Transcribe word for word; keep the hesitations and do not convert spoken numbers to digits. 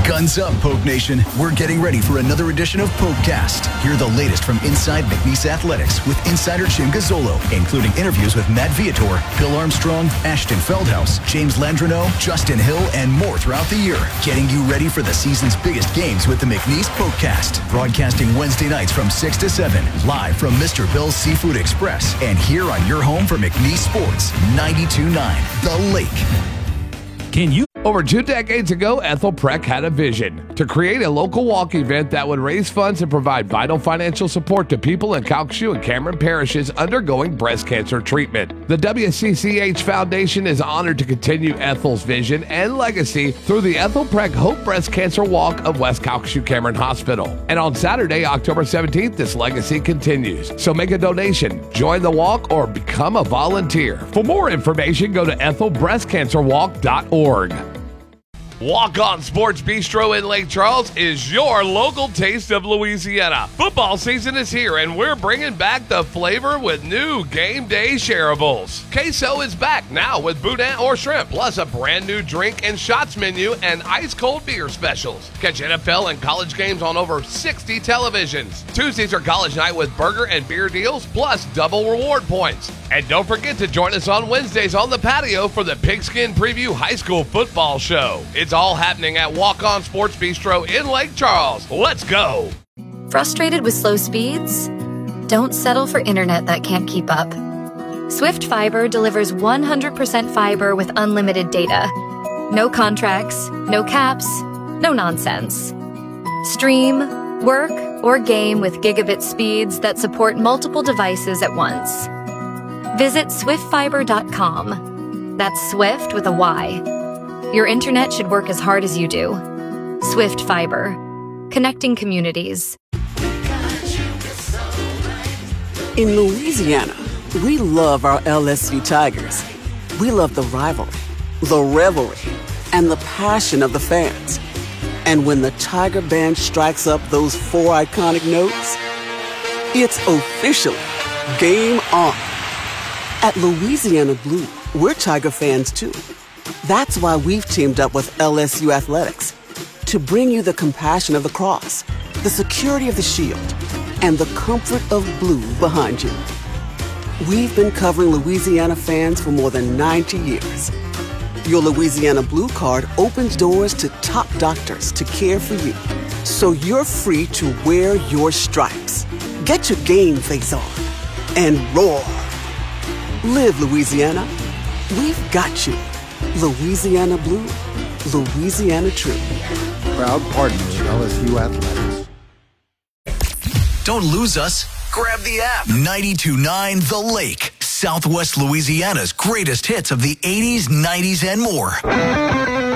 Guns up, Poke Nation. We're getting ready for another edition of Pokecast. Hear the latest from inside McNeese Athletics with insider Jim Gazzolo, including interviews with Matt Viator, Bill Armstrong, Ashton Feldhaus, James Landreneau, Justin Hill, and more throughout the year. Getting you ready for the season's biggest games with the McNeese Pokecast. Broadcasting Wednesday nights from six to seven, live from Mister Bill's Seafood Express, and here on your home for McNeese Sports, ninety-two point nine The Lake. Can you? Over two decades ago, Ethel Preck had a vision to create a local walk event that would raise funds and provide vital financial support to people in Calcasieu and Cameron parishes undergoing breast cancer treatment. The W C C H Foundation is honored to continue Ethel's vision and legacy through the Ethel Preck Hope Breast Cancer Walk of West Calcasieu Cameron Hospital. And on Saturday, October seventeenth, this legacy continues. So make a donation, join the walk, or become a volunteer. For more information, go to ethel breast cancer walk dot org. Walk On Sports Bistro in Lake Charles is your local taste of Louisiana. Football season is here, and we're bringing back the flavor with new game day shareables. Queso is back now with boudin or shrimp, plus a brand new drink and shots menu and ice-cold beer specials. Catch N F L and college games on over sixty televisions. Tuesdays are college night with burger and beer deals, plus double reward points. And don't forget to join us on Wednesdays on the patio for the Pigskin Preview High School Football Show. It's all happening at Walk On Sports Bistro in Lake Charles. Let's go. Frustrated with slow speeds? Don't settle for internet that can't keep up. Swift Fiber delivers one hundred percent fiber with unlimited data. No contracts, no caps, no nonsense. Stream, work, or game with gigabit speeds that support multiple devices at once. Visit swift fiber dot com. That's Swift with a Y. Your internet should work as hard as you do. Swift Fiber. Connecting communities. In Louisiana, we love our L S U Tigers. We love the rivalry, the revelry, and the passion of the fans. And when the Tiger Band strikes up those four iconic notes, it's officially game on. At Louisiana Blue, we're Tiger fans too. That's why we've teamed up with L S U Athletics to bring you the compassion of the cross, the security of the shield, and the comfort of blue behind you. We've been covering Louisiana fans for more than ninety years. Your Louisiana Blue Card opens doors to top doctors to care for you, so you're free to wear your stripes. Get your game face on and roar. Live Louisiana. We've got you. Louisiana Blue, Louisiana True. Proud partner of L S U Athletics. Don't lose us. Grab the app. ninety-two point nine The Lake. Southwest Louisiana's greatest hits of the eighties, nineties, and more.